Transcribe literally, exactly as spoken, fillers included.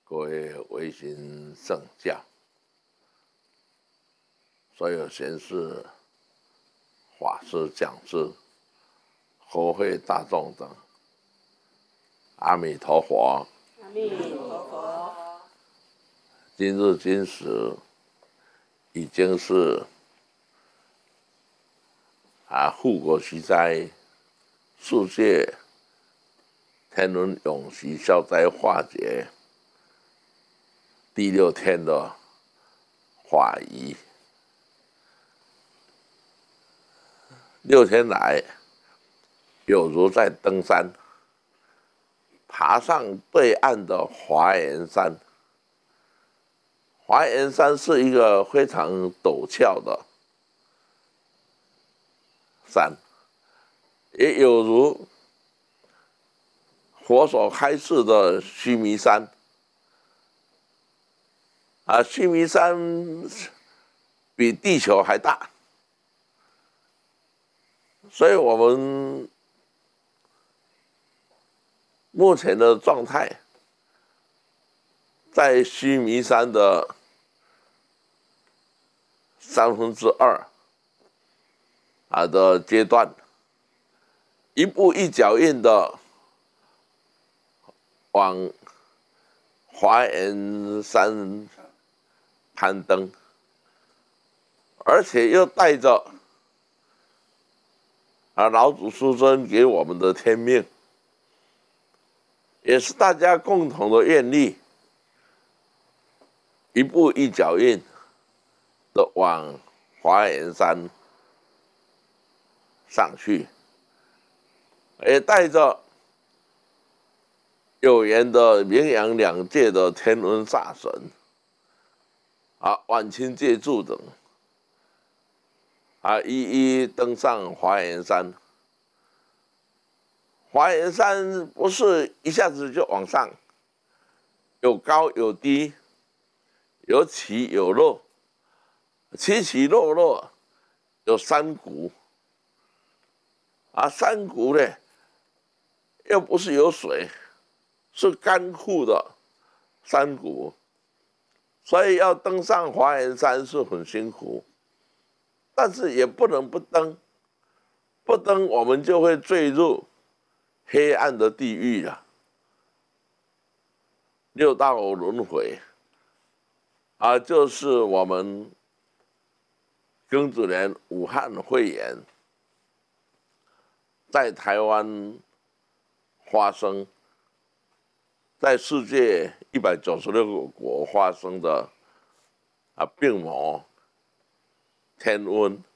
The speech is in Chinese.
各位维新圣教，所有贤士、法师、讲师、和会大众等，阿弥陀佛！ 阿弥陀佛！ 今日今时，已经是啊护国息灾、世界天伦永息、消灾化解第六天的法仪。六天来，有如在登山，爬上对岸的华严山。华严山是一个非常陡峭的山，也有如佛所开示的须弥山。啊，须弥山比地球还大，所以我们目前的状态，在须弥山的三分之二啊的阶段，一步一脚印的往华严山攀登，而且又带着啊老祖师尊给我们的天命，也是大家共同的愿力，一步一脚印的往华严山上去，也带着有缘的名扬两界的天文煞神啊、万亲借助等啊，一一登上华严山。华严山不是一下子就往上，有高有低，有起有落，起起落落，有山谷啊，山谷呢又不是有水，是干枯的山谷，所以要登上华严山是很辛苦，但是也不能不登，不登我们就会坠入黑暗的地狱了。六道轮回啊，就是我们庚子年武汉肺炎在台湾发生，在世界一百九十六个国发生的啊病魔、天瘟